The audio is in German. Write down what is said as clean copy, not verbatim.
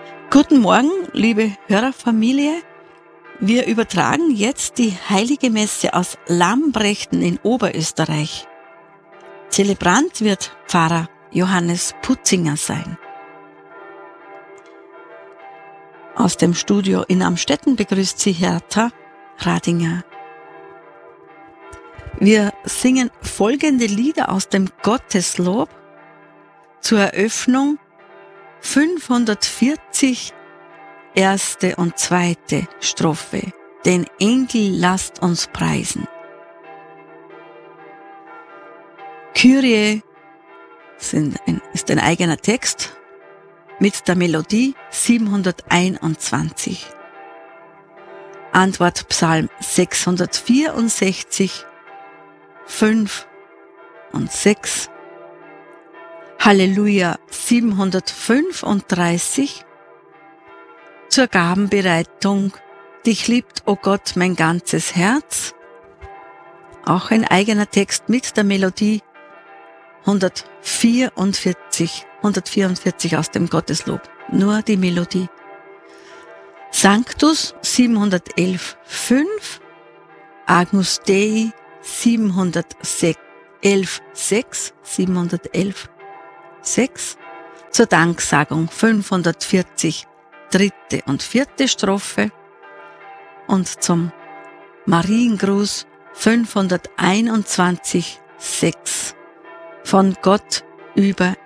Guten Morgen, liebe Hörerfamilie. Wir übertragen jetzt die Heilige Messe aus Lambrechten in Oberösterreich. Zelebrant wird Pfarrer Johannes Putzinger sein. Aus dem Studio in Amstetten begrüßt Sie Hertha Radinger. Wir singen folgende Lieder aus dem Gotteslob zur Eröffnung 540, erste und zweite Strophe. Den Engel lasst uns preisen. Kyrie ist ein eigener Text mit der Melodie 721. Antwort Psalm 664, 5 und 6. Halleluja 735. Zur Gabenbereitung, dich liebt, o Gott, mein ganzes Herz. Auch ein eigener Text mit der Melodie 144 aus dem Gotteslob. Nur die Melodie. Sanctus 711, 5. Agnus Dei 711, 6. Zur Danksagung 540, dritte und vierte Strophe. Und zum Mariengruß 521, 6. Von Gott über